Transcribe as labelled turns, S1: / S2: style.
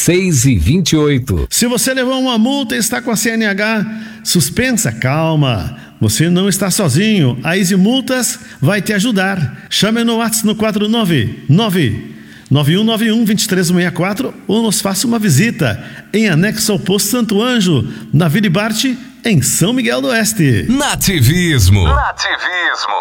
S1: 6h28.
S2: Se você levou uma multa e está com a CNH suspensa, calma. Você não está sozinho. A Easy Multas vai te ajudar. Chame no WhatsApp no 499-9191-2364 ou nos faça uma visita em anexo ao Posto Santo Anjo, na Vila Bart, em São Miguel do Oeste.
S1: Nativismo.